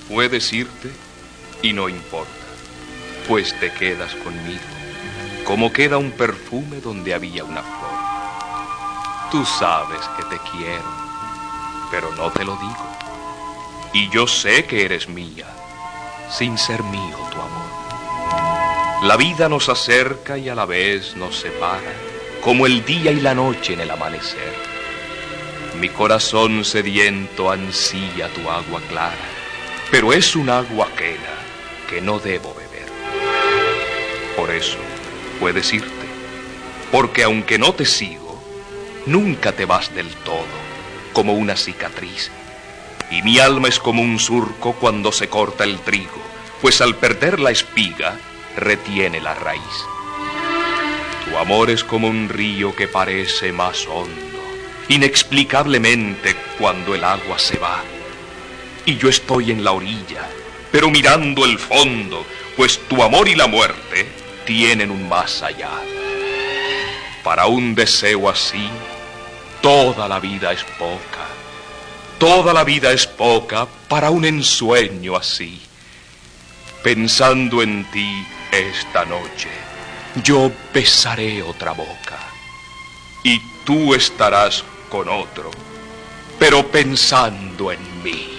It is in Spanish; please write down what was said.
Puedes irte y no importa, pues te quedas conmigo, como queda un perfume donde había una flor. Tú sabes que te quiero, pero no te lo digo. Y yo sé que eres mía, sin ser mío tu amor. La vida nos acerca y a la vez nos separa, como el día y la noche en el amanecer. Mi corazón sediento ansía tu agua clara, pero es un agua ajena que no debo beber. Por eso puedes irte, porque aunque no te sigo, nunca te vas del todo, como una cicatriz. Y mi alma es como un surco cuando se corta el trigo, pues al perder la espiga, retiene la raíz. Tu amor es como un río que parece más hondo, inexplicablemente cuando el agua se va. Y yo estoy en la orilla, pero mirando el fondo, pues tu amor y la muerte tienen un más allá. Para un deseo así, toda la vida es poca. Toda la vida es poca para un ensueño así. Pensando en ti esta noche, yo besaré otra boca. Y tú estarás con otro, pero pensando en mí.